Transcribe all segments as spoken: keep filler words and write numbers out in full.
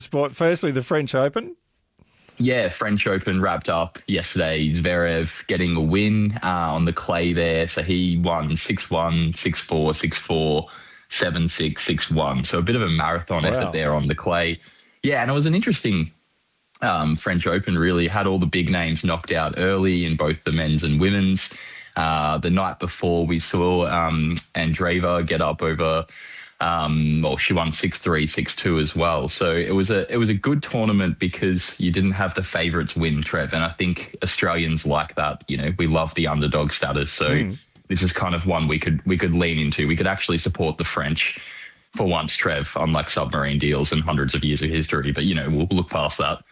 sport. Firstly, the French Open. Yeah, French Open wrapped up yesterday. Zverev getting a win uh, on the clay there. So he won six one, six four, six four, seven six, six one. So a bit of a marathon wow. effort there on the clay. Yeah, and it was an interesting um, French Open, really. Had all the big names knocked out early in both the men's and women's. Uh, the night before, we saw um, Andreeva get up over... Um, well, she won six three, six two as well. So it was a it was a good tournament because you didn't have the favourites win, Trev. And I think Australians like that. You know, we love the underdog status. So mm. this is kind of one we could we could lean into. We could actually support the French for once, Trev, unlike submarine deals and hundreds of years of history. But, you know, we'll look past that.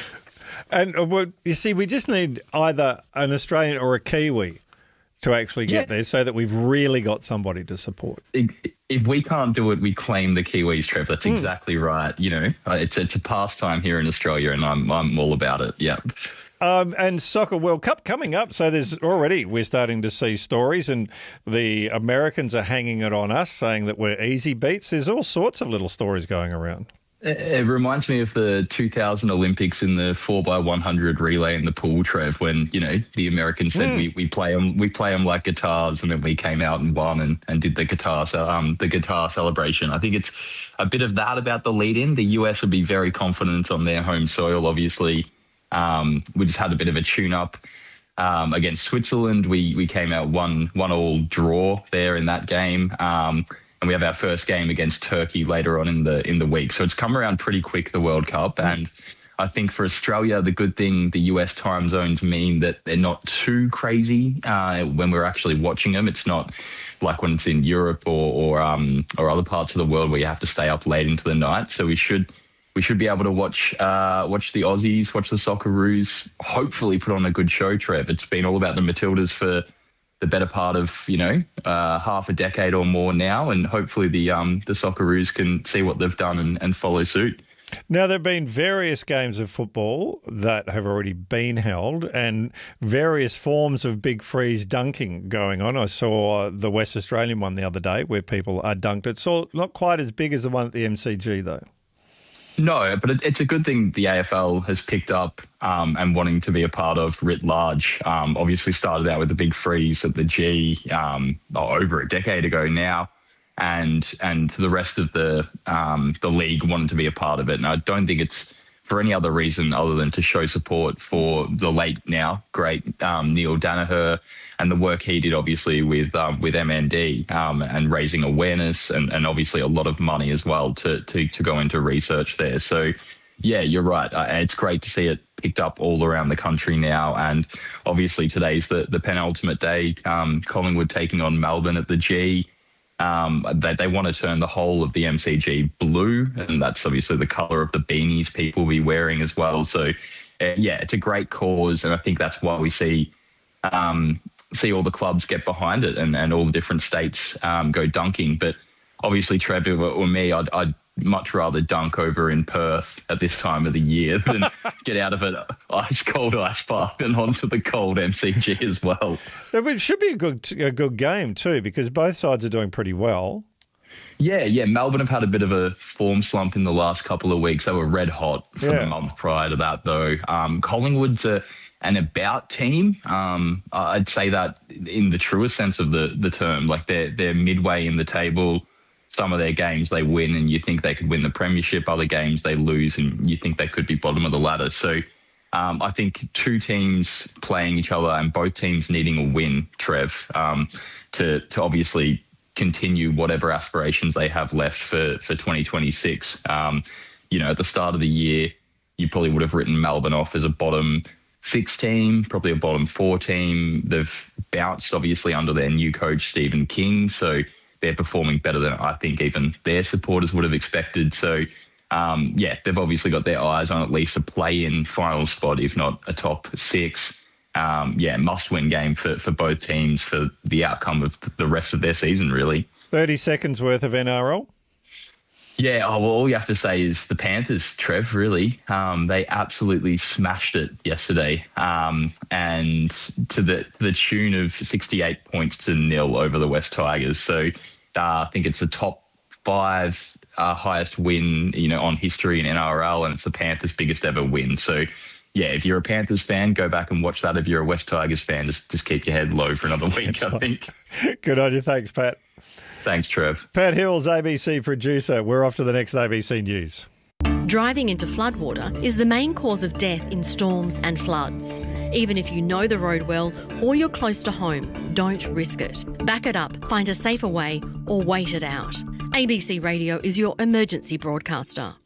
And uh, well, you see, we just need either an Australian or a Kiwi to actually get yeah. there so that we've really got somebody to support. If we can't do it, we claim the Kiwis, Trev. That's mm. exactly right. You know, it's, it's a pastime here in Australia, and I'm I'm all about it. Yeah. Um, and Soccer World Cup coming up. So there's already, we're starting to see stories, and the Americans are hanging it on us, saying that we're easy beats. There's all sorts of little stories going around. It reminds me of the two thousand Olympics in the four by one hundred relay in the pool, Trev, when, you know, the Americans said mm. we, we play them we play them like guitars, and then we came out and won and, and did the guitar um the guitar celebration. I think it's a bit of that about the lead-in. The U S would be very confident on their home soil, obviously. Um, we just had a bit of a tune-up um, against Switzerland. We we came out one one all draw there in that game. Um And we have our first game against Turkey later on in the in the week. So it's come around pretty quick, the World Cup. And I think for Australia, the good thing, the U S time zones mean that they're not too crazy uh, when we're actually watching them. It's not like when it's in Europe or or, um, or other parts of the world where you have to stay up late into the night. So we should we should be able to watch uh, watch the Aussies, watch the Socceroos, hopefully put on a good show, Trev. It's been all about the Matildas for the better part of, you know, uh, half a decade or more now, and hopefully the um, the Socceroos can see what they've done and, and follow suit. Now, there have been various games of football that have already been held and various forms of big freeze dunking going on. I saw the West Australian one the other day where people are dunked. It's all, not quite as big as the one at the M C G, though. No, but it, it's a good thing the A F L has picked up um, and wanting to be a part of writ large. Um, obviously started out with the big freeze at the G um, over a decade ago now, and and the rest of the um, the league wanted to be a part of it. And I don't think it's for any other reason other than to show support for the late now great um, Neil Danaher and the work he did, obviously, with um, with M N D um, and raising awareness and, and obviously a lot of money as well to, to, to go into research there. So, yeah, you're right. Uh, it's great to see it picked up all around the country now. And obviously today's the, the penultimate day, um, Collingwood taking on Melbourne at the G. Um, they, they want to turn the whole of the M C G blue, and that's obviously the colour of the beanies people will be wearing as well. So, uh, yeah, it's a great cause, and I think that's why we see um, see all the clubs get behind it and, and all the different states um, go dunking. But obviously, Trevor or me, I'd, I'd much rather dunk over in Perth at this time of the year than get out of an ice cold ice park and onto the cold M C G as well. It should be a good a good game too, because both sides are doing pretty well. Yeah, yeah. Melbourne have had a bit of a form slump in the last couple of weeks. They were red hot for yeah. the month prior to that, though. Um, Collingwood's a, an about team. Um, I'd say that in the truest sense of the the term. Like they're they're midway in the table. Some of their games they win and you think they could win the premiership. Other games they lose and you think they could be bottom of the ladder. So um, I think two teams playing each other and both teams needing a win, Trev, um, to to obviously continue whatever aspirations they have left for, for twenty twenty-six. Um, you know, at the start of the year, you probably would have written Melbourne off as a bottom six team, probably a bottom four team. They've bounced, obviously, under their new coach, Stephen King. So they're performing better than I think even their supporters would have expected. So, um, yeah, they've obviously got their eyes on at least a play-in final spot, if not a top six. Um, yeah, must-win game for, for both teams for the outcome of the rest of their season, really. thirty seconds worth of N R L? Yeah, oh, well, all you have to say is the Panthers, Trev, really. Um, they absolutely smashed it yesterday, um, and to the to the tune of sixty-eight points to nil over the West Tigers. So uh, I think it's the top five uh, highest win, you know, on history in N R L, and it's the Panthers' biggest ever win. So, yeah, if you're a Panthers fan, go back and watch that. If you're a West Tigers fan, just just keep your head low for another week, I think. Good on you. Thanks, Pat. Thanks, Trev. Pat Hills, A B C producer. We're off to the next A B C News. Driving into floodwater is the main cause of death in storms and floods. Even if you know the road well or you're close to home, don't risk it. Back it up, find a safer way, or wait it out. A B C Radio is your emergency broadcaster.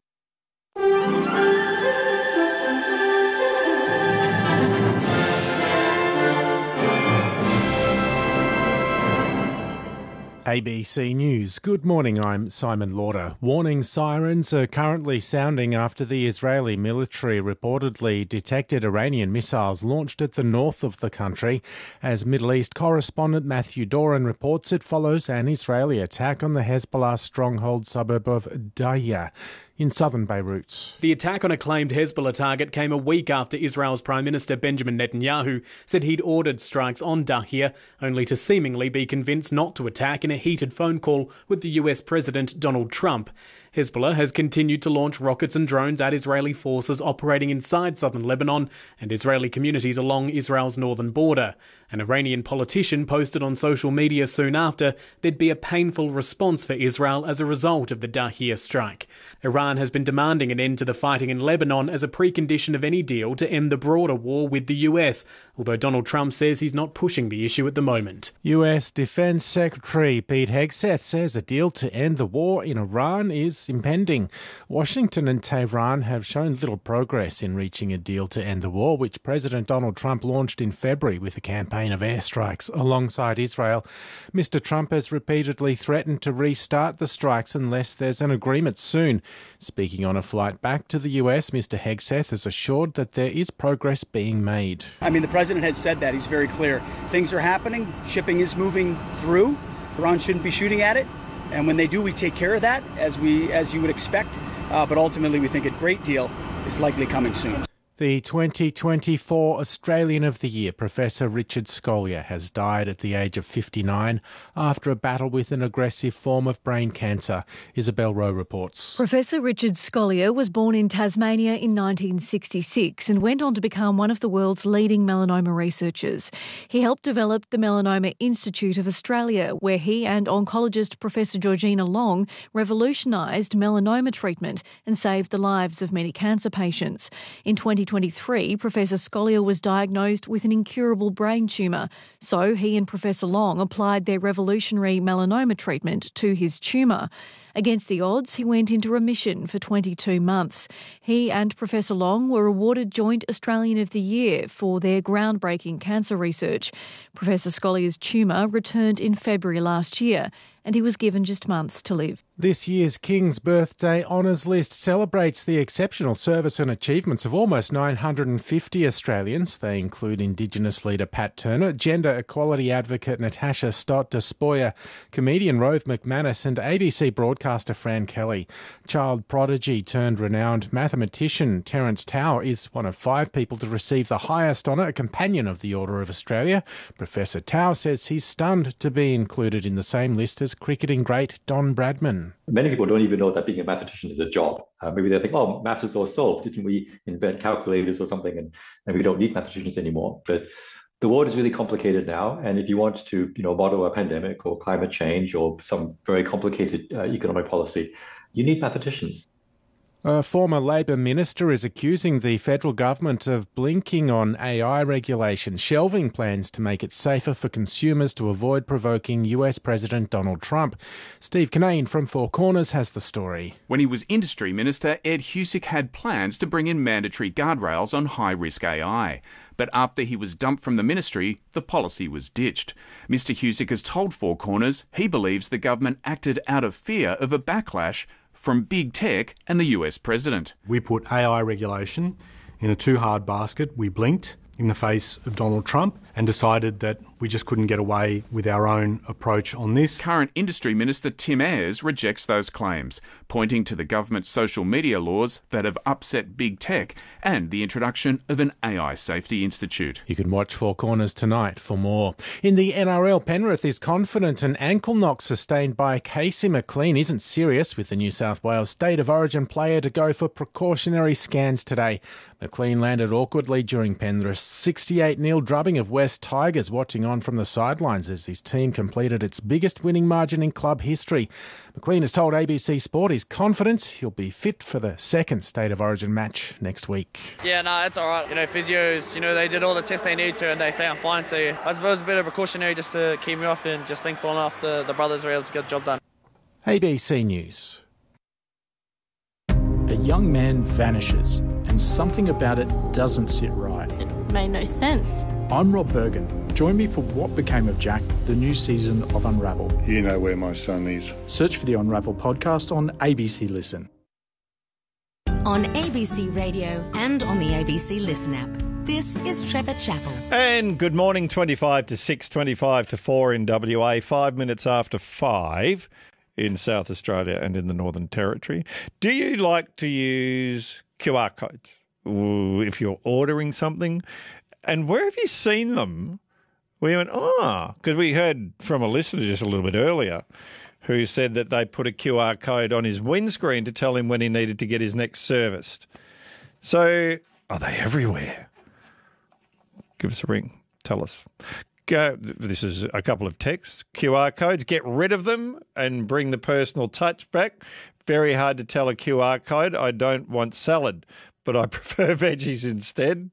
A B C News. Good morning, I'm Simon Lauder. Warning sirens are currently sounding after the Israeli military reportedly detected Iranian missiles launched at the north of the country. As Middle East correspondent Matthew Doran reports, it follows an Israeli attack on the Hezbollah stronghold suburb of Daya in southern Beirut. The attack on a claimed Hezbollah target came a week after Israel's Prime Minister Benjamin Netanyahu said he'd ordered strikes on Dahia, only to seemingly be convinced not to attack in a heated phone call with the U S President Donald Trump. Hezbollah has continued to launch rockets and drones at Israeli forces operating inside southern Lebanon and Israeli communities along Israel's northern border. An Iranian politician posted on social media soon after there'd be a painful response for Israel as a result of the Dahia strike. Iran has been demanding an end to the fighting in Lebanon as a precondition of any deal to end the broader war with the U S, although Donald Trump says he's not pushing the issue at the moment. U S Defense Secretary Pete Hegseth says a deal to end the war in Iran is impending. Washington and Tehran have shown little progress in reaching a deal to end the war, which President Donald Trump launched in February with a campaign of airstrikes alongside Israel. Mister Trump has repeatedly threatened to restart the strikes unless there's an agreement soon. Speaking on a flight back to the U S, Mister Hegseth has assured that there is progress being made. I mean, the president has said that. He's very clear. Things are happening. Shipping is moving through. Iran shouldn't be shooting at it. And when they do, we take care of that, as we, as you would expect. Uh, but ultimately, we think a great deal is likely coming soon. The twenty twenty-four Australian of the Year, Professor Richard Scolyer, has died at the age of fifty-nine after a battle with an aggressive form of brain cancer. Isabel Rowe reports. Professor Richard Scolyer was born in Tasmania in nineteen sixty-six and went on to become one of the world's leading melanoma researchers. He helped develop the Melanoma Institute of Australia, where he and oncologist Professor Georgina Long revolutionised melanoma treatment and saved the lives of many cancer patients. In twenty twenty-three, Professor Scolyer was diagnosed with an incurable brain tumour, so he and Professor Long applied their revolutionary melanoma treatment to his tumour. Against the odds, he went into remission for twenty-two months. He and Professor Long were awarded Joint Australian of the Year for their groundbreaking cancer research. Professor Scolyer's tumour returned in February last year, and he was given just months to live. This year's King's Birthday Honours List celebrates the exceptional service and achievements of almost nine hundred fifty Australians. They include Indigenous leader Pat Turner, gender equality advocate Natasha Stott Despoja, comedian Rove McManus and A B C broadcaster Fran Kelly. Child prodigy turned renowned mathematician Terence Tao is one of five people to receive the highest honour, a Companion of the Order of Australia. Professor Tao says he's stunned to be included in the same list as cricketing great Don Bradman. Many people don't even know that being a mathematician is a job. Uh, maybe they think, oh, maths is all solved. Didn't we invent calculators or something and, and we don't need mathematicians anymore? But the world is really complicated now. And if you want to, you know, model a pandemic or climate change or some very complicated uh, economic policy, you need mathematicians. A former Labor minister is accusing the federal government of blinking on A I regulation, shelving plans to make it safer for consumers to avoid provoking U S President Donald Trump. Steve Kinane from Four Corners has the story. When he was Industry Minister, Ed Husic had plans to bring in mandatory guardrails on high-risk A I. But after he was dumped from the ministry, the policy was ditched. Mister Husic has told Four Corners he believes the government acted out of fear of a backlash from big tech and the U S president. We put A I regulation in a too hard basket. We blinked in the face of Donald Trump and decided that we just couldn't get away with our own approach on this. Current Industry Minister Tim Ayres rejects those claims, pointing to the government's social media laws that have upset big tech and the introduction of an A I Safety Institute. You can watch Four Corners tonight for more. In the N R L, Penrith is confident an ankle knock sustained by Casey McLean isn't serious, with the New South Wales State of Origin player to go for precautionary scans today. McLean landed awkwardly during Penrith's sixty-eight nil drubbing of West Tigers, watching on from the sidelines as his team completed its biggest winning margin in club history. McLean has told A B C Sport he's confident he'll be fit for the second State of Origin match next week. Yeah, no, it's all right. You know, physios, you know, they did all the tests they need to and they say I'm fine. So I suppose it's a bit of precautionary just to keep me off, and just thankful enough the, the brothers were able to get the job done. A B C News. A young man vanishes and something about it doesn't sit right. It made no sense. I'm Rob Bergen. Join me for What Became of Jack, the new season of Unravel. You know where my son is. Search for the Unravel podcast on A B C Listen. On A B C Radio and on the A B C Listen app. This is Trevor Chappell. And good morning, twenty-five to six, twenty-five to four in W A, five minutes after five in South Australia and in the Northern Territory. Do you like to use Q R codes if you're ordering something? And where have you seen them? We went, oh, because we heard from a listener just a little bit earlier who said that they put a Q R code on his windscreen to tell him when he needed to get his next serviced. So are they everywhere? Give us a ring. Tell us. Go, this is a couple of texts. Q R codes, get rid of them and bring the personal touch back. Very hard to tell a Q R code. I don't want salad, but I prefer veggies instead.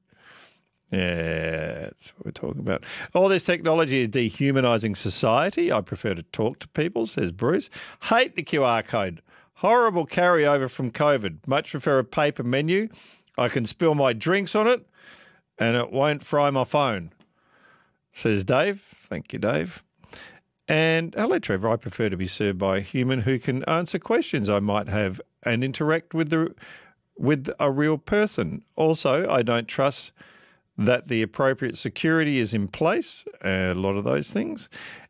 Yeah, that's what we're talking about. All this technology is dehumanising society. I prefer to talk to people, says Bruce. Hate the Q R code. Horrible carryover from COVID. Much prefer a paper menu. I can spill my drinks on it and it won't fry my phone, says Dave. Thank you, Dave. And hello, Trevor. I prefer to be served by a human who can answer questions I might have and interact with the with a real person. Also, I don't trust that the appropriate security is in place, a lot of those things.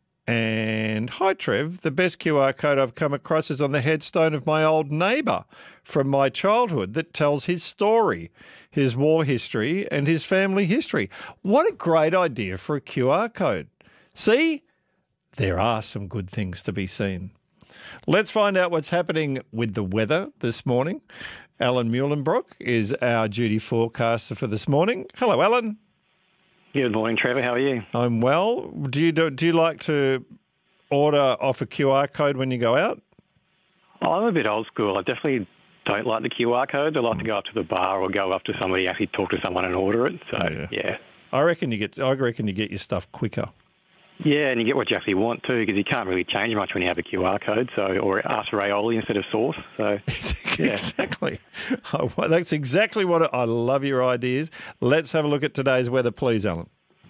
And hi, Trev, the best Q R code I've come across is on the headstone of my old neighbour from my childhood that tells his story, his war history and his family history. What a great idea for a Q R code. See, there are some good things to be seen. Let's find out what's happening with the weather this morning. Alan Muhlenbrock is our duty forecaster for this morning. Hello, Alan. Good morning, Trevor. How are you? I'm well. Do you do, do you like to order off a Q R code when you go out? Oh, I'm a bit old school. I definitely don't like the Q R codes. I like to go up to the bar or go up to somebody, actually talk to someone and order it. So, yeah. yeah. I reckon you get. I reckon you get your stuff quicker. Yeah, and you get what you actually want too, because you can't really change much when you have a Q R code. So, or ask for aioli instead of sauce. So, yeah. Exactly. Oh, that's exactly what I, I love your ideas. Let's have a look at today's weather, please, Alan.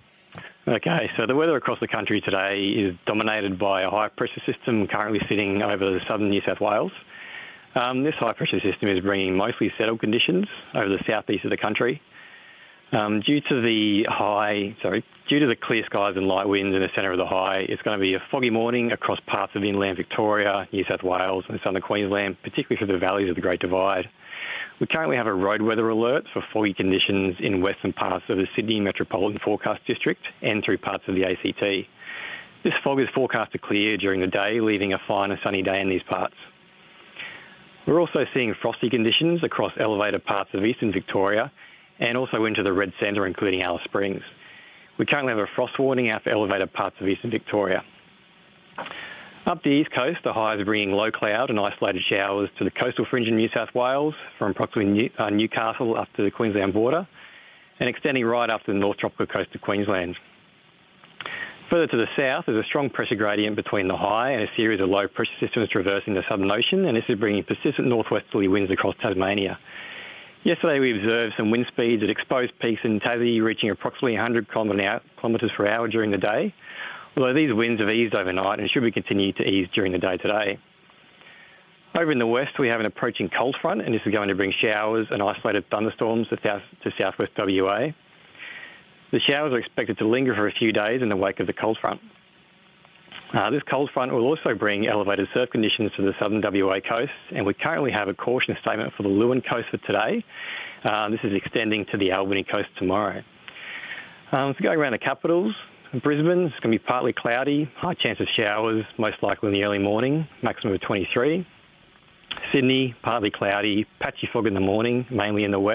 Okay, so the weather across the country today is dominated by a high pressure system currently sitting over the southern New South Wales. Um, this high pressure system is bringing mostly settled conditions over the southeast of the country. Um, due to the high, sorry, due to the clear skies and light winds in the centre of the high, it's going to be a foggy morning across parts of inland Victoria, New South Wales and southern Queensland, particularly through the valleys of the Great Divide. We currently have a road weather alert for foggy conditions in western parts of the Sydney Metropolitan Forecast District and through parts of the A C T. This fog is forecast to clear during the day, leaving a fine and sunny day in these parts. We're also seeing frosty conditions across elevated parts of eastern Victoria and also into the Red Centre, including Alice Springs. We currently have a frost warning out for elevated parts of eastern Victoria. Up the east coast, the high is bringing low cloud and isolated showers to the coastal fringe in New South Wales from approximately New, uh, Newcastle up to the Queensland border and extending right up to the north tropical coast of Queensland. Further to the south, there's a strong pressure gradient between the high and a series of low pressure systems traversing the Southern Ocean, and this is bringing persistent northwesterly winds across Tasmania. Yesterday we observed some wind speeds at exposed peaks in Tassie reaching approximately one hundred kilometres per hour during the day, although these winds have eased overnight and should be continued to ease during the day today. Over in the west, we have an approaching cold front, and this is going to bring showers and isolated thunderstorms to, south, to southwest W A. The showers are expected to linger for a few days in the wake of the cold front. Uh, this cold front will also bring elevated surf conditions to the southern W A coast, and we currently have a caution statement for the Lewin coast for today. Uh, this is extending to the Albany coast tomorrow. Um, so going around the capitals, Brisbane, it's going to be partly cloudy, high chance of showers, most likely in the early morning, maximum of twenty-three. Sydney, partly cloudy, patchy fog in the morning, mainly in the west.